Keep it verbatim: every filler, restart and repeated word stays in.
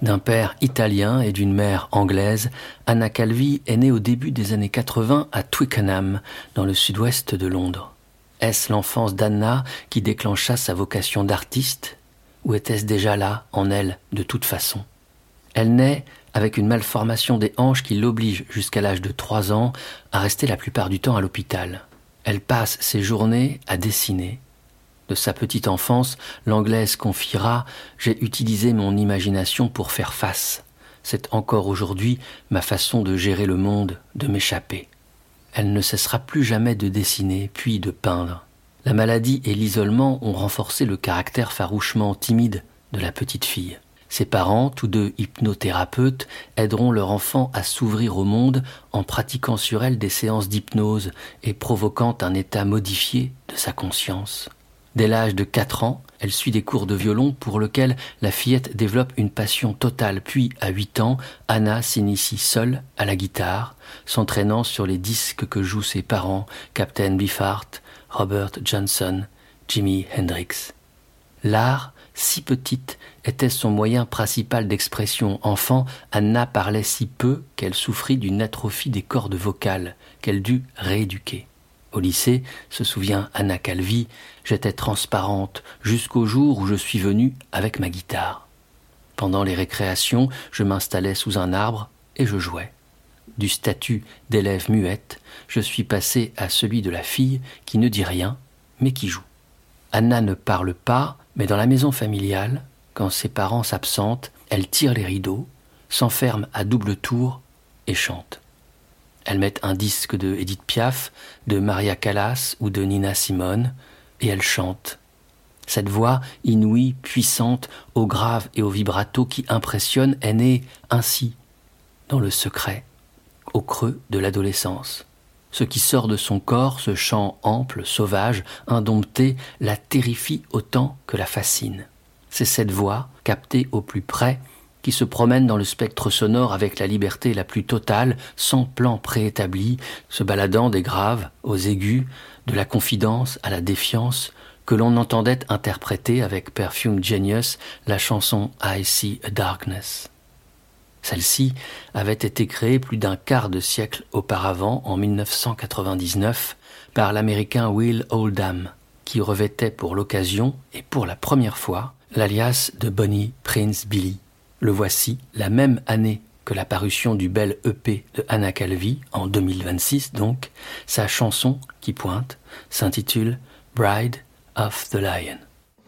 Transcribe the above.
D'un père italien et d'une mère anglaise, Anna Calvi est née au début des années quatre-vingts à Twickenham, dans le sud-ouest de Londres. Est-ce l'enfance d'Anna qui déclencha sa vocation d'artiste, ou était-ce déjà là, en elle, de toute façon ? Elle naît avec une malformation des hanches qui l'oblige, jusqu'à l'âge de trois ans, à rester la plupart du temps à l'hôpital. Elle passe ses journées à dessiner. De sa petite enfance, l'Anglaise confiera « J'ai utilisé mon imagination pour faire face. C'est encore aujourd'hui ma façon de gérer le monde, de m'échapper. » Elle ne cessera plus jamais de dessiner, puis de peindre. La maladie et l'isolement ont renforcé le caractère farouchement timide de la petite fille. Ses parents, tous deux hypnothérapeutes, aideront leur enfant à s'ouvrir au monde en pratiquant sur elle des séances d'hypnose et provoquant un état modifié de sa conscience. Dès l'âge de quatre ans, elle suit des cours de violon pour lesquels la fillette développe une passion totale. Puis, à huit ans, Anna s'initie seule à la guitare, s'entraînant sur les disques que jouent ses parents, Captain Beefheart, Robert Johnson, Jimi Hendrix. L'art, si petite, était son moyen principal d'expression. Enfant, Anna parlait si peu qu'elle souffrit d'une atrophie des cordes vocales qu'elle dut rééduquer. Au lycée, se souvient Anna Calvi, j'étais transparente jusqu'au jour où je suis venue avec ma guitare. Pendant les récréations, je m'installais sous un arbre et je jouais. Du statut d'élève muette, je suis passée à celui de la fille qui ne dit rien, mais qui joue. Anna ne parle pas, mais dans la maison familiale, quand ses parents s'absentent, elle tire les rideaux, s'enferme à double tour et chante. Elle met un disque de Edith Piaf, de Maria Callas ou de Nina Simone, et elle chante. Cette voix inouïe, puissante, au grave et au vibrato qui impressionne est née ainsi, dans le secret, au creux de l'adolescence. Ce qui sort de son corps, ce chant ample, sauvage, indompté, la terrifie autant que la fascine. C'est cette voix, captée au plus près, qui se promène dans le spectre sonore avec la liberté la plus totale, sans plan préétabli, se baladant des graves aux aigus, de la confidence à la défiance, que l'on entendait interpréter avec Perfume Genius la chanson « I See a Darkness ». Celle-ci avait été créée plus d'un quart de siècle auparavant, en dix-neuf cent quatre-vingt-dix-neuf, par l'Américain Will Oldham, qui revêtait pour l'occasion, et pour la première fois, l'alias de Bonnie Prince Billy. Le voici, la même année que la parution du bel E P de Anna Calvi, en deux mille vingt-six donc, sa chanson qui pointe s'intitule « Bride of the Lion ».